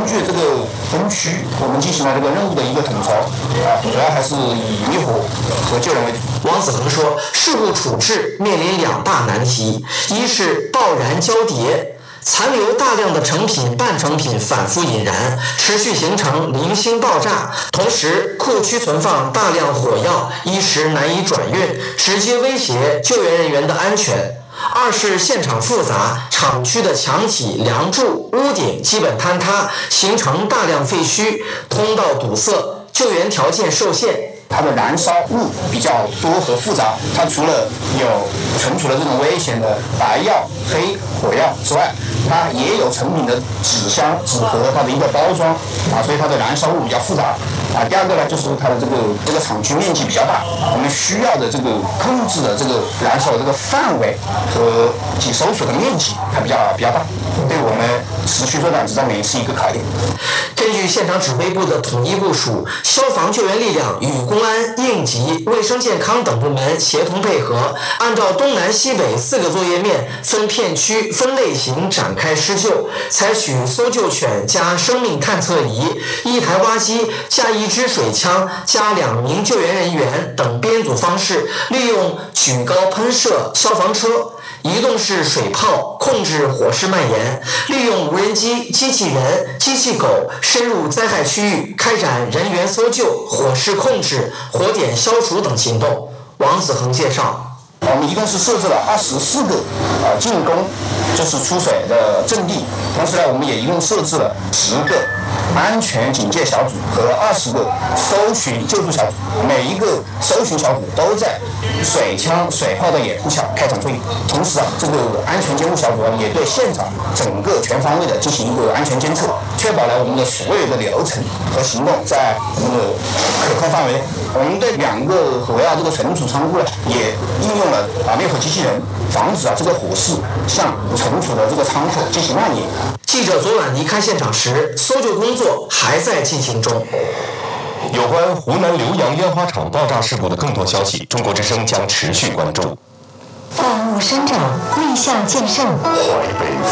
据这个分区，我们进行了这个任务的一个统筹主要还是以灭火和救人为主。 王子恒说，事故处置面临2大难题，一是爆燃交叠，残留大量的成品、半成品反复引燃，持续形成零星爆炸，同时库区存放大量火药，一时难以转运，直接威胁救援人员的安全。二是现场复杂，厂区的墙体、梁柱、屋顶基本坍塌，形成大量废墟，通道堵塞，救援条件受限。 它的燃烧物比较多和复杂，它除了存储了这种危险的白药、黑火药之外，它也有成品的纸箱、纸盒，它的一个包装所以它的燃烧物比较复杂第二个呢，就是它的这个厂区面积比较大，我们需要的这个控制的这个燃烧的这个范围和其搜索的面积它比较大，对我们持续作战指导员是一个考验。 根据现场指挥部的统一部署，消防救援力量与公安、应急、卫生健康等部门协同配合，按照东南西北4个作业面，分片区、分类型展开施救，采取搜救犬加生命探测仪、1台挖机加1支水枪加2名救援人员等编组方式，利用举高喷射消防车、移动式水炮控制火势蔓延，利用无人机、机器人、机器狗深入灾害区域，开展人员搜救、火势控制、火点消除等行动。王子恒介绍， 我们一共是设置了24个进攻就是出水的阵地，同时呢，我们也一共设置了10个安全警戒小组和20个搜寻救助小组，每一个搜寻小组都在水枪、水炮的掩护下开展作业。同时这个安全监护小组也对现场整个全方位的进行一个安全监测，确保了我们的所有的流程和行动在那个可控范围内。我们对2个火药这个存储仓库也应用了灭火机器人，防止这个火势向存储的这个仓库进行蔓延。 记者昨晚离开现场时，搜救工作还在进行中。 有关湖南浏阳烟花厂爆炸事故的更多消息，中国之声将持续关注。 万物生长，立夏渐盛。 淮北